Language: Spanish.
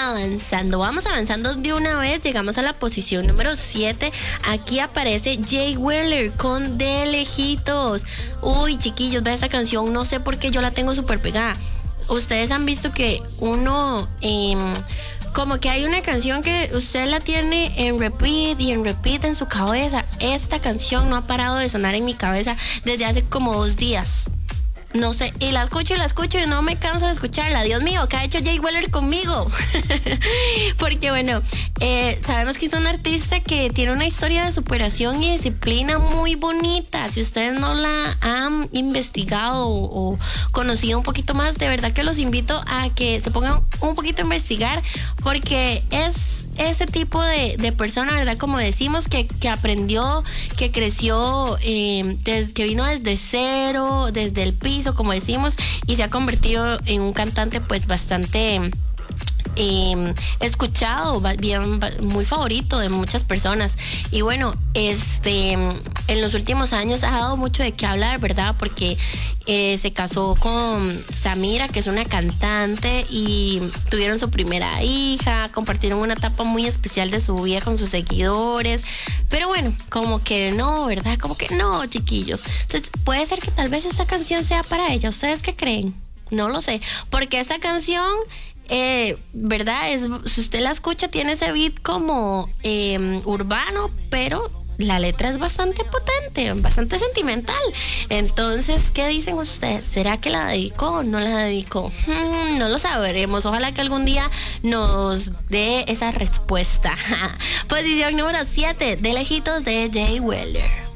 Vamos avanzando de una vez. Llegamos a la posición número 7. Aquí aparece Jay Wheeler con De Lejitos. Uy, chiquillos, ve esta canción. No sé por qué yo la tengo súper pegada. Ustedes han visto que uno... como que hay una canción que usted la tiene en repeat y en repeat en su cabeza. Esta canción no ha parado de sonar en mi cabeza desde hace como 2 días. No sé, y la escucho y no me canso de escucharla. Dios mío, ¿qué ha hecho Jay Wheeler conmigo? Porque bueno, sabemos que es un artista que tiene una historia de superación y disciplina muy bonita. Si ustedes no la han investigado o conocido un poquito más, de verdad que los invito a que se pongan un poquito a investigar, porque es ese tipo de persona, ¿verdad? Como decimos, que aprendió, que creció, que vino desde cero, desde el piso, como decimos, y se ha convertido en un cantante pues bastante escuchado, muy favorito de muchas personas. Y bueno, en los últimos años ha dado mucho de qué hablar, ¿verdad? Porque se casó con Samira, que es una cantante, y tuvieron su primera hija, compartieron una etapa muy especial de su vida con sus seguidores. Pero bueno, como que no, ¿verdad? Como que no, chiquillos. Entonces, puede ser que tal vez esta canción sea para ella. ¿Ustedes qué creen? No lo sé, porque esta canción... ¿verdad? Si usted la escucha, tiene ese beat como urbano, pero la letra es bastante potente, bastante sentimental. Entonces, ¿qué dicen ustedes? ¿Será que la dedicó o no la dedicó? No lo sabremos. Ojalá que algún día nos dé esa respuesta. Posición número 7, De Lejitos, de Jay Wheeler.